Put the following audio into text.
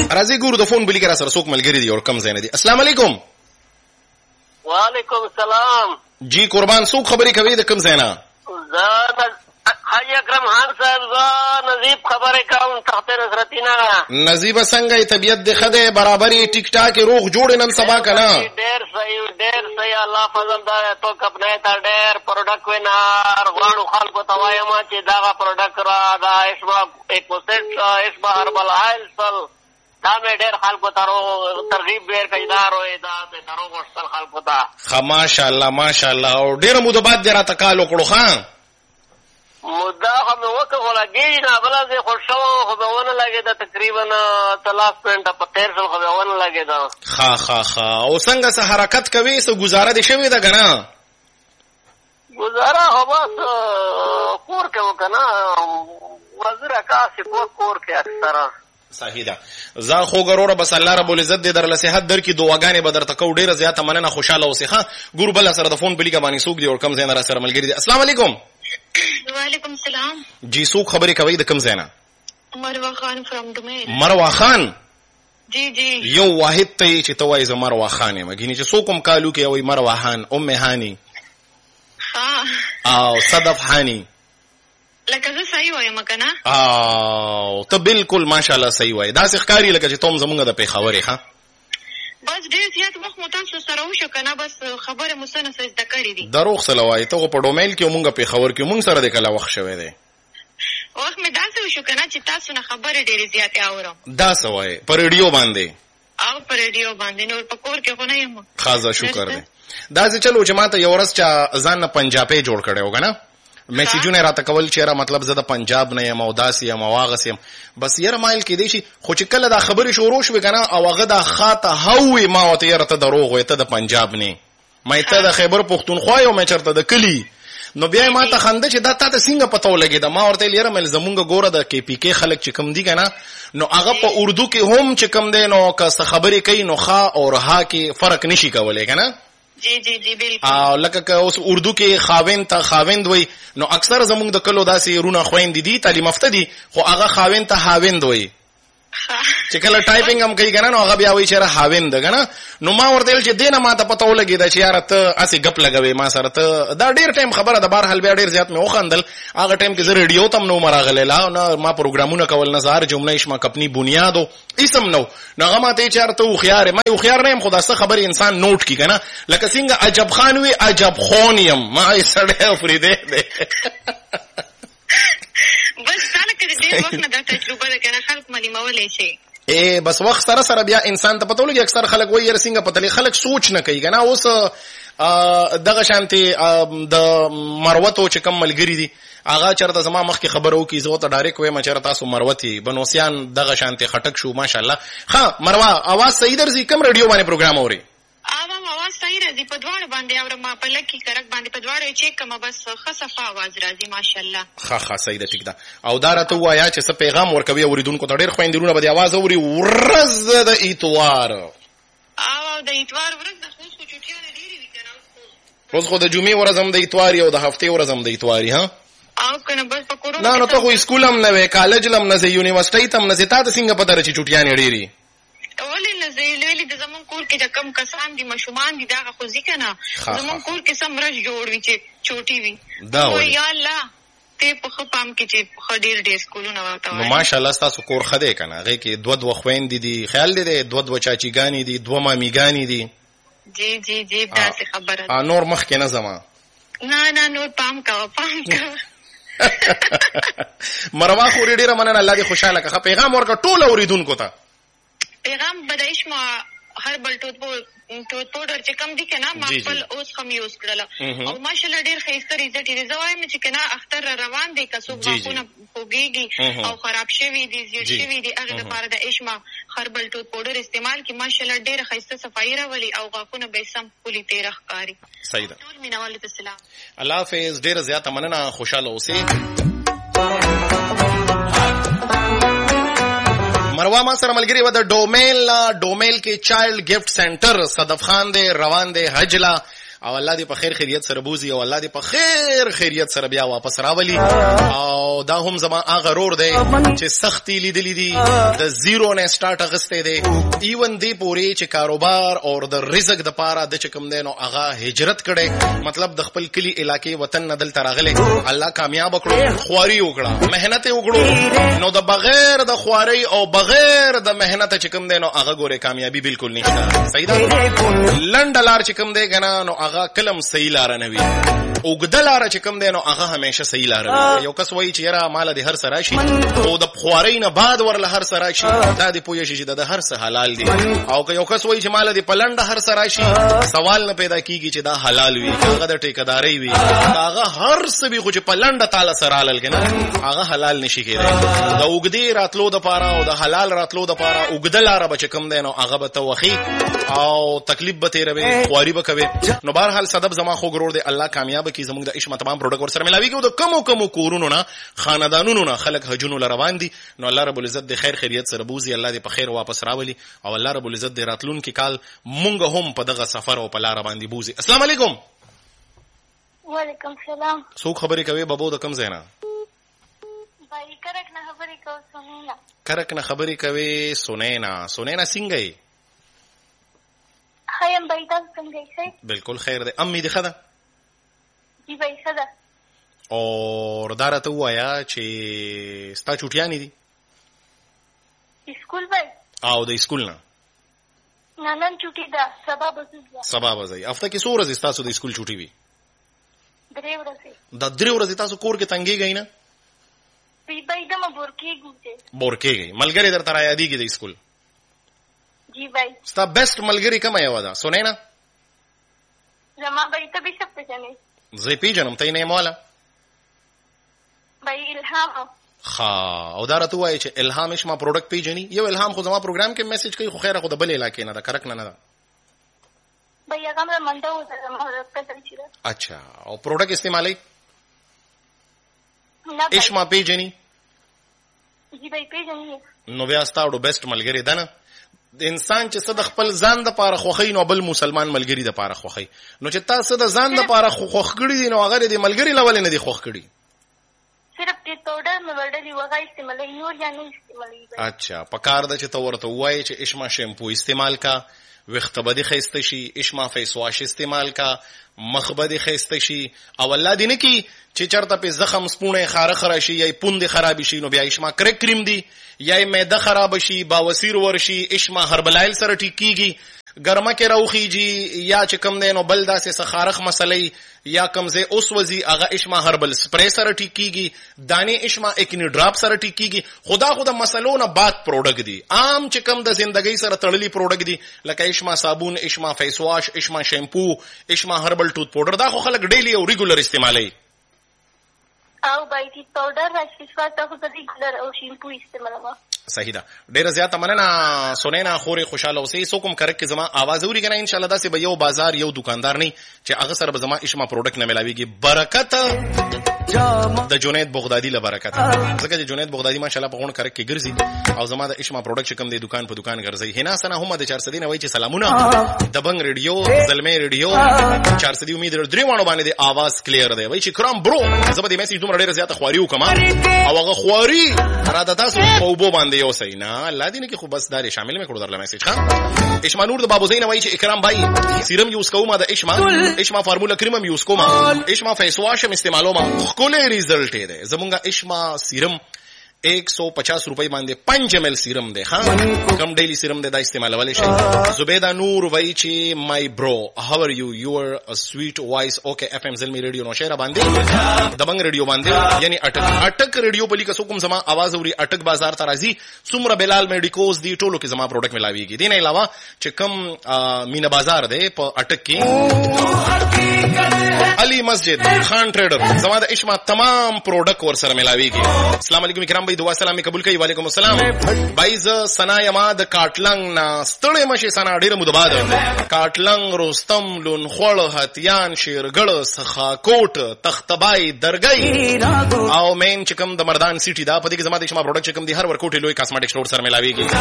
راځي ګورو د فون بلی کرا سره څوک ملګری دی او کم زین دي. السلام علیکم. وعلیکم السلام. جی قربان څوک خبرې کوي د کم زینا؟ حاجی اکرم خان صاحب نظیب خبرې کوم تحت نصرتینا. نظیب څنګه طبیعت د خده برابرې ټیک ټاک روغ جوړ نن سبا کنا؟ ډېر صحیح الله فضل دا تو کپنه تا ډېر پروډکټ وینار غواړو خلکو ته وایم چې دا پروډکټ را دا اسما 1% اسما هربل هایلسل دا مې ډېر خلکو ته ترغیب ډېر کیدار وې دا ته درو وشتل خلکو ته. ماشاءالله ماشاءالله او ډېر مو د بعد را تکالو کړو خان مدا هم وکړه لګی نه بل زه خوشو خو به ونه لګی دا تقریبا 3 منټه په 13 خو به ونه لګی دا. ها او څنګه سه حرکت کوي سه گزاره دي شوی دا غنا؟ گزاره هو بس کور کې وکنه وزره کاسي کور کې اکثره صحیح ده. ځان خو ګروره بس الله رب العزت دې در له صحت در کې دعاګانې بدر تکو ډیره زیاته مننه خوشاله اوسې. ها ګور بل سره د فون بلی کا باندې سوق دی او کم زین را سره ملګری دي. السلام علیکم. وعلیکم السلام. جی څوک خبرې کوي د کم زینا؟ مروه خان فرام ډومیل. مروه خان. جی یو واحد ته چې توای ز مروه خان مګینی چې څوک هم کالو کې وای مروه خان ام هانی ها او صدف هانی لکه زه صحیح وایم کنه؟ او ته بالکل ماشاءالله صحیح وای. دا ښکاری لکه چې تم زمونږ د پیښورې ها بس ډېر زیات وخت مو تاسو سره وشو کنه بس خبره مو سره زده کړې دي. دروغ سلوای ته په ډومیل کې مونږ پیښور کې مونږ سره د کله وخت شوه دی وخت مې داسې وشو کنه چې تاسو نه خبره ډېرې زیاتې اورم. دا سوای پر ریډیو باندې او پر ریډیو باندې نور په کور کې خو نه یم. خاصه شکر دی. دا چې چلو چې ماته یو ورځ چا ځان نه پنجابي جوړ کړو کنه میسیجونه راته کول چې را مطلب زه د پنجاب نه یم او داسې یم او هغه سیم بس یره مایل کې دی شي خو چې کله دا خبرې شروع شوې کنه او هغه دا خاطه هوې ما وته یره ته دروغ وې ته د پنجاب نه مې ته د خیبر پختونخوا یو مې چرته د کلی نو بیا ما ته خنده چې دا ته څنګه پته ولګی دا ما ورته یره مې زمونږ ګوره د کې پی کې خلک چې کم دي کنه نو هغه په اردو کې هم چې کم دی نو که څه خبرې کوي نو خا او رها کې فرق نشي کولای کنه. جی بالکل. او لکه اوس اردو کې خاوند ته خاوند وای نو اکثر زموږ د کلو داسې رونه خويند دي تعلیم یافته دي خو هغه خاوند ته هاوند وای چې کله ټایپینګ هم کوي کنه نو هغه بیا وای چې را هاوند کنه نو ما ورته چې دینه ما ته پته ولګی دا چې یار ته اسی غپ لګوي ما سره ته دا ډیر ټایم خبره ده بهر حال بیا ډیر زیات مې وخندل هغه ټایم کې زه ریډیو تم نو مراغله لا نو ما پروګرامونه کول نظر جمله شما خپل بنیادو اسم نو هغه ما ته چې یار ته خيار ما خيار نه خدا څه خبر انسان نوٹ کی کنه لکه څنګه عجب خان وی عجب خونیم ما یې سړی فریده ده بس تعالی کې دې وخت نه دا تجربه ده کنه خلک معلومولې شي بس وخت سره بیا انسان ته پته ولګي اکثر خلک وایي یره څنګه پته لري خلک سوچ نه کوي کنه اوس دغه شانتي د مروتو چې کم ملګری دي هغه چرته زما مخ کې خبرو کی زه ته ډایرک وایم چې تاسو مروتی بنوسیان دغه شانتي خټک شو ماشاءالله. ها مروه आवाज صحیح درځي کم ریډیو باندې پروګرام اوري عوام आवाज صحیح راځي په دواړه باندې او ما په لکی کرک باندې په دواړه چیک کوم بس خصفه आवाज راځي ماشاءالله. ها صحیح ده ټیک ده. او دا راته وایا چې څه پیغام ورکوي اوریدونکو ته ډېر خويندرونه به आवाज اوري ورځ د اتوار او د اتوار ورځ د خو چټیانه ډېری وی کنه اوس خو د جمعې ورځ هم د اتوار او د هفته ورځ هم د اتوار ها او کنه بس په کورونا نه نو ته خو سکول هم نه وې کالج هم نه زه یونیورسيټي هم نه زه تا څنګه پته رچې چټیانه ډېری ولې نه زیلې د زمون کور کې د کم کسان دي مشومان دي دا خو ځکه نه زمون کور کې سم رش جوړ وي چې چوټي وي دا و یا الله ته په خپام کې چې خډیر ډې سکولونه وته نو ماشاءالله تاسو کور خده کنه هغه کې دوه خويند دي خیال دي دوه چاچیګانی دي دوه مامیګانی دي جی دا څه خبره ده نور مخ کې نه زما نه نور پام کا مروا خو ډیره مننه الله دې خوشاله کړه پیغام ورکړه ټول اوریدونکو ته پیغام بدایش ما هر بل ټوت پودر چې کم دي کنه ما خپل اوس هم یوز کړل او ماشاءالله ډیر ښه رزلټ یې زوایم چې کنه اختر روان دي کسو غاښونه خوږيږي او خراب شوی دي زیات شوی دي هغه لپاره د اشما هربل ټوت پودر استعمال کی ماشاءالله ډیر ښه صفائی راولي او غاښونه به سم پولی تیر ښکاری. صحیح ده. ټول مینوال ته سلام. الله حافظ ډیر زیات مننه خوشاله اوسئ. مروا ما سره ملګری و د ډومیل کې چایلډ گیفت سنټر صدف خان دې روان دې حجلا او الله دې په خیر خیریت سره بوزي او الله دې په خیر خیریت سره بیا واپس راولي. او دا هم زما هغه رور دی چې سختي لیدلې دي د زیرو نه سٹارټ اغسته دی ایون دی پوری چې کاروبار او د رزق د پاره د چکم دی نو هغه هجرت کړي مطلب د خپل کلی علاقې وطن ندل تراغله الله کامیاب کړو خواري وکړه مهنت وکړو نو د بغیر د خواري او بغیر د مهنت چکم دی نو هغه ګوره کامیابی بالکل نشته. صحیح ده لنډلار چکم دی کنه نو هغه کلم صحیح لار نه وي اوګدلار چکم دی نو هغه همیشه صحیح لار وي. یو کس وایي چې یاره مال د هر سره شي او د خواري نه بعد ورله هر سره شي دا دی پوهې شي د هر څه حلال دي. او که یو کس وایي چې مال د پلنډ هر سره شي سوال نه پیدا کیږي چې دا حلال وي هغه د ټیکداري وي هغه هر څه به خو چې پلنډ تعالی سره لال کنه هغه حلال نشي کېدای. دا اوګدي راتلو د پاره او د حلال راتلو د پاره اوګدلار به چکم دی نو هغه به توخی او تکلیف به تیروي خواري به کوي. نو بهرحال صدب زما خو ګرور دی الله کامیاب کی زموږ د عشق تمام پروډکټ ور سره ملاويږي او د کمو کورونو نه خاندانونو نه خلک حجونو لروان دي. نو الله رب العزت د خیر خیریت سره بوزي الله دې په خیر واپس راولي او الله رب العزت دې راتلون کې کال مونږ هم په دغه سفر او په لار باندې بوزي. السلام علیکم. وعلیکم السلام. څوک خبرې کوي بابو د کم زینا بای کرک نه خبرې کوي سنینا کرک نه خبرې کوي سنینا څنګه یې خیم بای تاسو څنګه یې بالکل خیر ده امي دې خدا جی بای خدا اور دارته وایا چې ستا چټیانی دي اسکول بای او د اسکول نه نن چټی ده سبا بزای هفته کې څو ورځې تاسو د اسکول چټی وي 3 ورځې د 3 ورځې تاسو کور کې تنګيږئ نه پی بای دمه بورکېږي ملګری در تر یادېږي د اسکول جی بای ستا بیسټ ملګری کومه یو ده سنینا زما بای ته به څه پېژنې زه پیژنم ته نه مولا بای الهام او دارته وای چې الهام شما پروډکټ پیژني یو الهام خو زما پروګرام کې میسج کوي خو خیره خو د بل علاقې نه ده کرک نه ده بای هغه مې منډه وته ما پته چیرې اچھا او پروډکټ استعمالي اشما پیژني جی بای پیژني نو بیا ستاسو بیسټ ملګری ده نه د انسان چې صد خپل ځان د پاره خوخی نو بل مسلمان ملګری د پاره خوخی نو چې تاسو د ځان د پاره خوخ کړی دي نو هغه د ملګری لول نه دي خوخ کړی صرف ټی پاوډر مې ورډلی وغه استعمالي نور یا نه استعمالي. اچھا پکار د چې تو ورته وای چې اشما شیمپو استعمال کا وخت بدی خسته شي اشما فیس واش استعمال کا مخ بدی خسته شي او الله دې نه کی چې چرته په زخم سپونه خارخ راشي یا پوند خراب شي نو بیا اشما کریم دی یا معده خراب شي باوسیر ورشي اشما هربلایل سره ټیکيږي ګرمه کې راوخیږي یا چې کم دینو بل داسې سخارخ مسلې یا کمزه اوس وزي هغه اشما هربل سپری سره ټیکيږي دانه اشما اکنی ډراپ سره ټیکيږي خدا مسلو نه بعد پروډکټ دي عام چې کم د زندګۍ سره تړلي پروډکټ دي لکه اشما صابون اشما فیس واش اشما شیمپو اشما هربل ټوث پاوډر دا خو خلک ډیلی او ریګولر استعمالوي او بایټی پاوډر راځي تاسو خو د ریګولر او شیمپو استعمالوه صحیح ده ډیره زیاته مننه سنینا خوري خوشاله اوسې سو کوم کرک زما आवाज اوري کنه ان شاء الله داسې به یو بازار یو دکاندار نه چې هغه سره به زما اشما پروډکټ نه ملاويږي برکت د جنید بغدادي له برکت ځکه چې جنید بغدادي ماشاءالله په غون کرک کې ګرځي او زما د اشما پروډکټ کوم دی دکان په دکان ګرځي هنا سنه هم د 400 نه وای چې سلامونه د بنګ ریډیو زلمه ریډیو 400 امید درې وانه باندې د आवाज کلیر دی وای چې کرام برو زبر دې میسج دومره ډیره زیاته خواري وکما او هغه خواري را د تاسو په وبو باندې یو سینا الله دې نه کې خو بس دار شامل مې کړو درله میسج ها اشما نور د بابو زین وای چې اکرام بای سیرم یوز کوم د اشما فارمولا کریم یوز کوم اشما فیس واش استعمالوم کوله ریزلټ دی زمونږه اشما سیرم 150 روپۍ باندې 5 ml سیرم دی ها کم ډیلی سیرم دی دا استعمالولای شي زبیدا نور وای چې مای برو هاو ار یو یور سویټ وایس اوکے اف ام زلمی ریډیو نو شهر باندې دبنګ ریډیو باندې یعنی اٹک ریډیو په لیکه کوم زما आवाज اوري اٹک بازار ترازی سمره بلال میډیکوز دی ټولو کې زما پروډکټ ملاويږي دین علاوه چې کم مینا بازار دی په اٹک کې علی مسجد خان ټریډر زما د اشما تمام پروډکټ ور سره ملاويږي السلام علیکم کرام دعا سلام قبول کړئ وعلیکم السلام بایز سنا یما د کاټلنګ نا ستړې مشي سنا ډیره مدباد کاټلنګ رستم لون خړ هتیان شیرګړ سخاکوټ تختبای درګي او مین چکم د مردان سیټي دا په دې کې زما د شما پروډکټ چکم دي هر ورکوټي لوی کاسمیټک سٹور سره ملاويږي